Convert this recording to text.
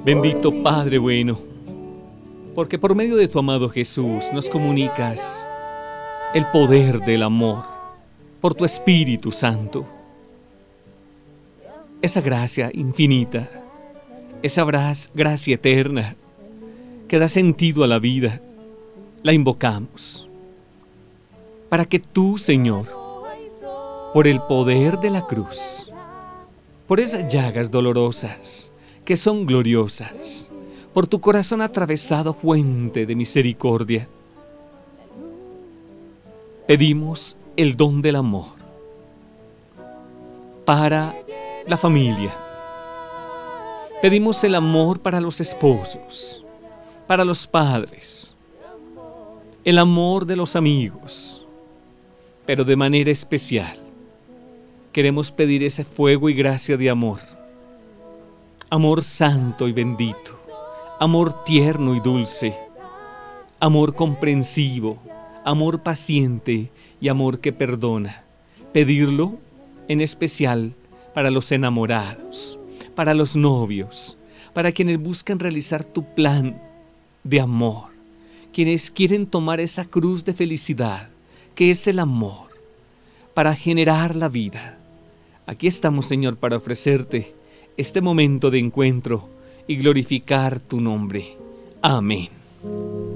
Bendito Padre bueno, porque por medio de tu amado Jesús nos comunicas el poder del amor por tu Espíritu Santo. Esa gracia infinita, esa gracia eterna que da sentido a la vida, la invocamos para que tú, Señor, por el poder de la cruz, por esas llagas dolorosas que son gloriosas, por tu corazón atravesado, fuente de misericordia, pedimos el don del amor para la familia. Pedimos el amor para los esposos, para los padres, el amor de los amigos, pero de manera especial queremos pedir ese fuego y gracia de amor, amor santo y bendito, amor tierno y dulce, amor comprensivo, amor paciente y amor que perdona. Pedirlo en especial para los enamorados, para los novios, para quienes buscan realizar tu plan de amor, quienes quieren tomar esa cruz de felicidad, que es el amor, para generar la vida. Aquí estamos, Señor, para ofrecerte este momento de encuentro y glorificar tu nombre. Amén.